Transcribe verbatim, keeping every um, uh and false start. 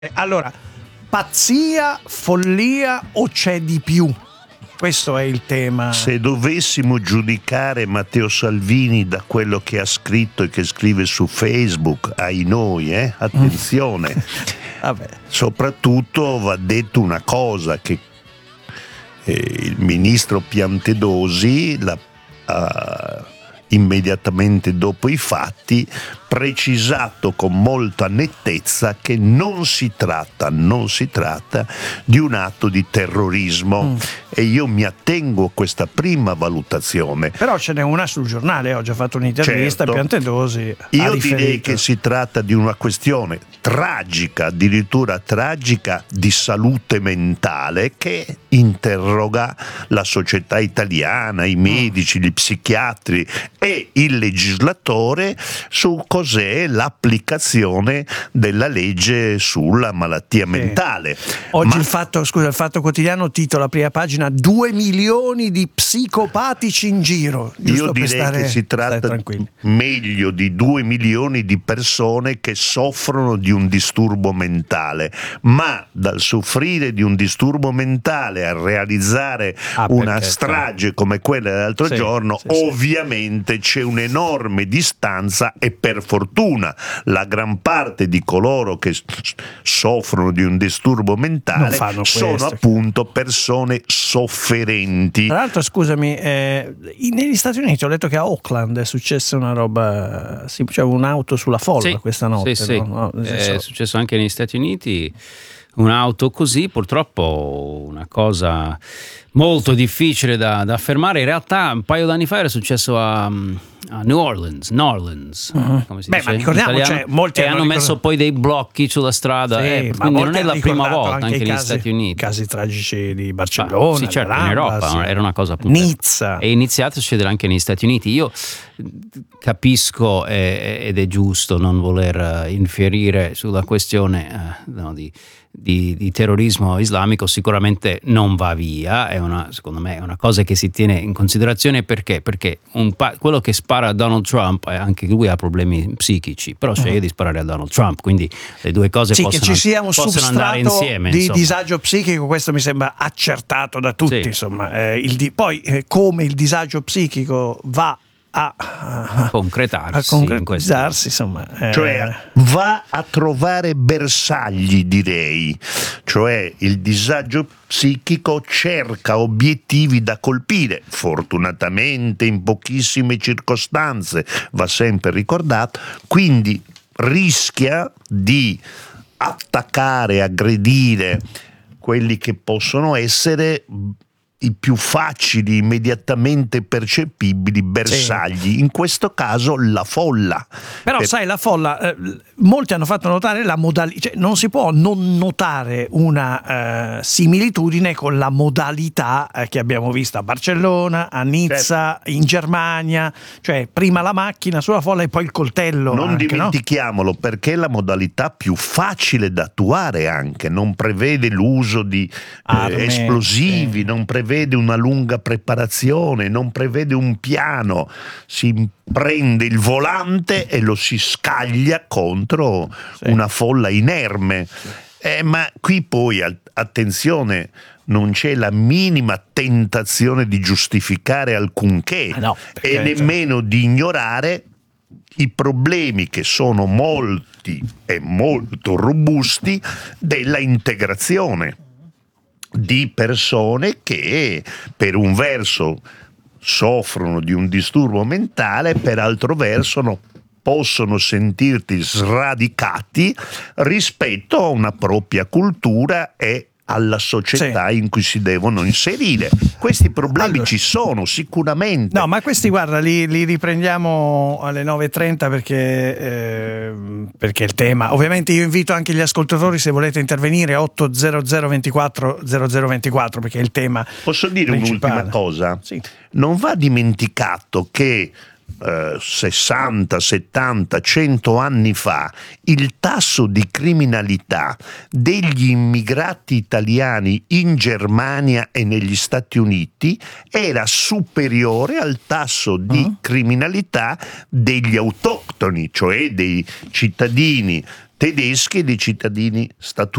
Allora, pazzia, follia o c'è di più? Questo è il tema. Se dovessimo giudicare Matteo Salvini da quello che ha scritto e che scrive su Facebook, ai noi, eh? attenzione, mm. Vabbè. Soprattutto va detto una cosa, che eh, il ministro Piantedosi la, uh, immediatamente dopo i fatti precisato con molta nettezza che non si tratta, non si tratta di un atto di terrorismo mm. e io mi attengo a questa prima valutazione. Però ce n'è una sul giornale, oggi ha fatto un'intervista, certo. Piantedosi io direi che si tratta di una questione tragica, addirittura tragica, di salute mentale che interroga la società italiana, i medici, gli psichiatri e il legislatore su cos'è l'applicazione della legge sulla malattia mentale. Oggi Ma... il fatto, scusa, il Fatto Quotidiano titola, prima pagina, due milioni di psicopatici in giro. Io direi stare, che si tratta meglio di due milioni di persone che soffrono di un disturbo mentale, ma dal soffrire di un disturbo mentale a realizzare ah, una perché, strage sì. come quella dell'altro sì, giorno, sì, ovviamente sì. c'è un'enorme distanza e per fortuna la gran parte di coloro che soffrono di un disturbo mentale sono questo. appunto persone sofferenti. Tra l'altro, scusami, eh, negli Stati Uniti ho letto che a Oakland è successa una roba, sì, c'è un'auto sulla folla sì, questa notte. Sì, no? sì. No, è successo anche negli Stati Uniti. Un'auto così, purtroppo una cosa molto difficile da, da affermare. In realtà un paio d'anni fa era successo a, a New Orleans, New Orleans uh-huh. come si Beh, dice ma ricordiamo, cioè, molti e hanno, hanno messo poi dei blocchi sulla strada, sì, eh, quindi non è la prima volta anche, anche negli casi, Stati Uniti. Casi tragici di Barcellona, ah, sì, certo, Lamba, in Europa sì. era una cosa appunto, Nizza. È iniziato a succedere anche negli Stati Uniti. Io capisco eh, ed è giusto non voler infierire sulla questione eh, no, di Di, di terrorismo islamico, sicuramente non va via, è una, secondo me è una cosa che si tiene in considerazione perché perché un pa- quello che spara a Donald Trump eh, anche lui ha problemi psichici, però sceglie uh-huh. di sparare a Donald Trump, quindi le due cose sì, possono, che ci sia un possono andare insieme di insomma. Disagio psichico, questo mi sembra accertato da tutti, sì. insomma eh, il di- poi eh, come il disagio psichico va a, a concretarsi, a concretizzarsi, insomma, eh. cioè va a trovare bersagli, direi, cioè il disagio psichico cerca obiettivi da colpire, fortunatamente in pochissime circostanze, va sempre ricordato, quindi rischia di attaccare, aggredire quelli che possono essere i più facili, immediatamente percepibili bersagli, sì. in questo caso la folla. Però per... sai, la folla, eh, molti hanno fatto notare la modalità, cioè non si può non notare una eh, similitudine con la modalità eh, che abbiamo visto a Barcellona, a Nizza, certo. in Germania, cioè prima la macchina sulla folla e poi il coltello. Non anche, dimentichiamolo, no? Perché è la modalità più facile da attuare anche, non prevede l'uso di Arme, eh, esplosivi, sì. non prevede prevede una lunga preparazione, non prevede un piano, si prende il volante e lo si scaglia contro sì. una folla inerme. Eh, ma qui poi, attenzione, non c'è la minima tentazione di giustificare alcunché, ah, no, e nemmeno di ignorare i problemi che sono molti e molto robusti della integrazione di persone che per un verso soffrono di un disturbo mentale, per altro verso no, possono sentirti sradicati rispetto a una propria cultura e alla società sì. in cui si devono inserire. Questi problemi allora, ci sono sicuramente. No, ma questi guarda li, li riprendiamo alle nove e trenta perché eh, perché il tema, ovviamente io invito anche gli ascoltatori, se volete intervenire, otto zero zero ventiquattro zero zero ventiquattro, perché è il tema. Posso dire principale. Un'ultima cosa? Sì. Non va dimenticato che Uh, sessanta, settanta, cento anni fa il tasso di criminalità degli immigrati italiani in Germania e negli Stati Uniti era superiore al tasso di uh-huh. criminalità degli autoctoni, cioè dei cittadini tedeschi e di cittadini statunitensi